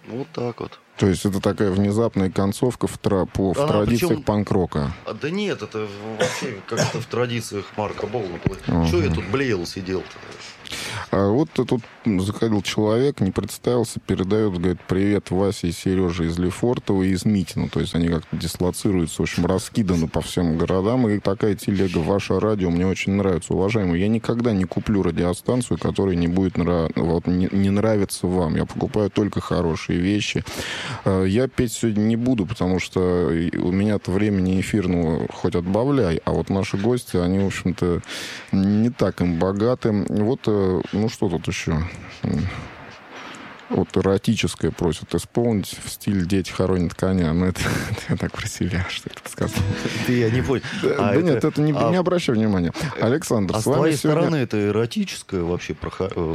Вот так вот. То есть это такая внезапная концовка в традициях причем... панк-рока. Да нет, это вообще как-то в традициях Марка Болана. Что я тут блеял, сидел-то? А вот тут заходил человек, не представился, передает, говорит, привет, Вася и Сережа из Лефортово и из Митина. То есть они как-то дислоцируются, в общем, раскиданы по всем городам. И такая телега, ваше радио, мне очень нравится, уважаемые. Я никогда не куплю радиостанцию, которая не будет не нравиться вам. Я покупаю только хорошие вещи. Я петь сегодня не буду, потому что у меня-то времени эфирного хоть отбавляй, а вот наши гости, они, в общем-то, не так им богаты. Вот, ну что тут еще? Вот эротическое просят исполнить в стиле «Дети хоронят коня». Ну, это я так про себя что-то сказал. Я не понял. Да нет, это не обращай внимания. Александр, с твоей стороны это эротическое вообще про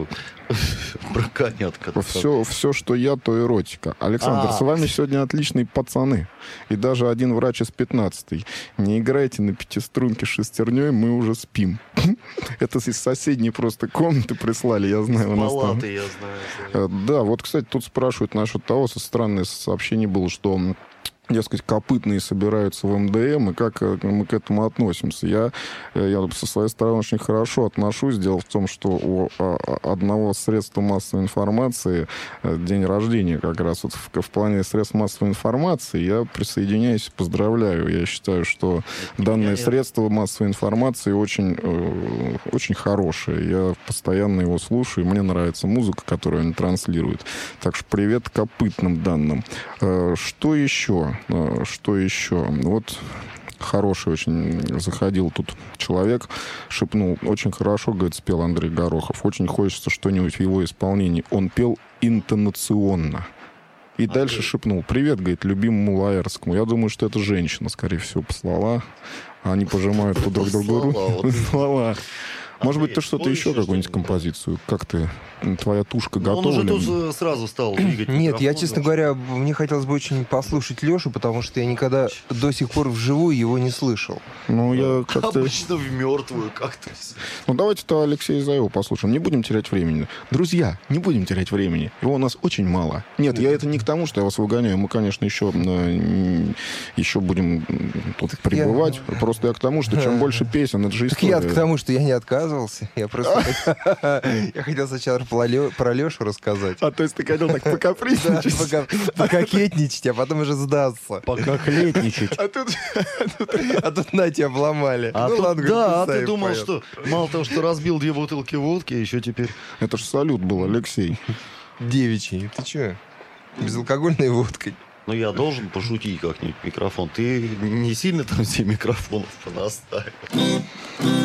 конят? Все, что я, то эротика. Александр, с вами сегодня отличные пацаны. И даже один врач из 15-й. Не играйте на пятиструнке шестерней, мы уже спим. Это из соседней просто комнаты прислали, я знаю. Из палаты, я знаю. Да, вот, кстати, тут спрашивают насчет того, странное сообщение было, что, дескать, копытные собираются в МДМ, и как мы к этому относимся. Я со своей стороны очень хорошо отношусь. Дело в том, что у одного средства массовой информации день рождения как раз вот в плане средств массовой информации я присоединяюсь и поздравляю. Я считаю, что данное средство массовой информации очень, очень хорошее. Я постоянно его слушаю, и мне нравится музыка, которую они транслируют. Так что привет копытным данным. Что еще? Что еще? Вот хороший очень заходил тут человек, шепнул, очень хорошо, говорит, спел Андрей Горохов. Очень хочется что-нибудь в его исполнении. Он пел интонационно. И дальше шепнул, привет, говорит, любимому Лаэрскому. Я думаю, что это женщина, скорее всего, послала. Они пожимают друг другу руки. Слова. Может быть, ты что-то еще, какую-нибудь композицию? Как ты? Твоя тушка готова? Он уже тут сразу стал двигать. Нет, я, честно говоря, мне хотелось бы очень послушать Лешу, потому что я никогда до сих пор вживую его не слышал. Ну, я как-то... Обычно в мертвую как-то. Ну, давайте-то Алексея Заева послушаем. Не будем терять времени. Друзья, не будем терять времени. Его у нас очень мало. Нет, я это не к тому, что я вас выгоняю. Мы, конечно, еще будем тут пребывать. Просто я к тому, что чем больше песен, это же история. Так я к тому, что я не отказывался. Я просто... Я хотел сначала про Лешу рассказать. А то есть ты хотел так покапризничать? Пококетничать, а потом уже сдаться. Пококлетничать. А тут на тебя обломали. Да, ты думал, что мало того, что разбил 2 бутылки водки, еще теперь... Это ж салют был, Алексей. Девичий. Ты че? Безалкогольной водкой. Ну, я должен пошутить как-нибудь в микрофон. Ты не сильно там все микрофонов понаставил?